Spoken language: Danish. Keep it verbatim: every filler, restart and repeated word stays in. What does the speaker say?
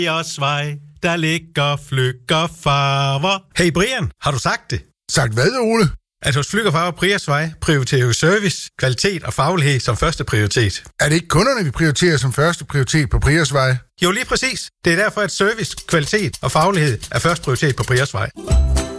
Priosvej, der ligger Flügger Farver. Hey Brian, har du sagt det? Sagt hvad, Ole? At hos Flügger Farver Priosvej prioriterer vi service, kvalitet og faglighed som første prioritet. Er det ikke kunderne, vi prioriterer som første prioritet på Priosvej? Jo, lige præcis. Det er derfor, at service, kvalitet og faglighed er første prioritet på Priosvej.